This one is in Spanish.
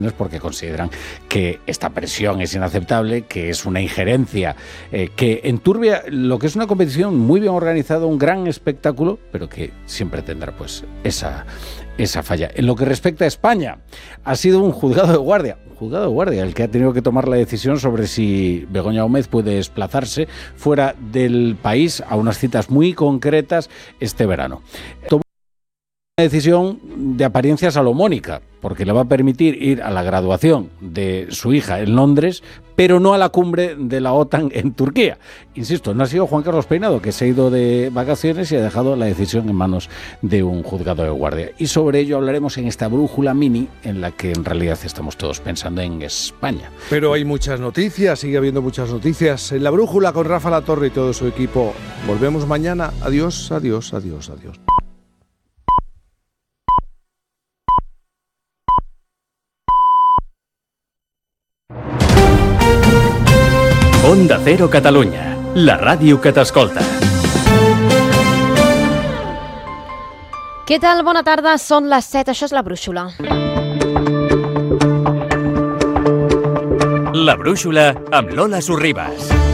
porque consideran que esta presión es inaceptable, que es una injerencia que enturbia lo que es una competición muy bien organizada, un gran espectáculo, pero que siempre tendrá pues esa falla. En lo que respecta a España, ha sido un juzgado de guardia el que ha tenido que tomar la decisión sobre si Begoña Gómez puede desplazarse fuera del país a unas citas muy concretas este verano. Una decisión de apariencia salomónica, porque le va a permitir ir a la graduación de su hija en Londres, pero no a la cumbre de la OTAN en Turquía. Insisto, no ha sido Juan Carlos Peinado, que se ha ido de vacaciones y ha dejado la decisión en manos de un juzgado de guardia. Y sobre ello hablaremos en esta brújula mini, en la que en realidad estamos todos pensando en España. Pero hay muchas noticias, sigue habiendo muchas noticias. En la brújula con Rafa Latorre y todo su equipo. Volvemos mañana. Adiós, adiós, adiós, adiós. Onda Cero Catalunya, la ràdio que t'escolta. Què tal? Bona tarda, són les 7, això és La Brúixola. La Brúixola amb Lola Sorribas.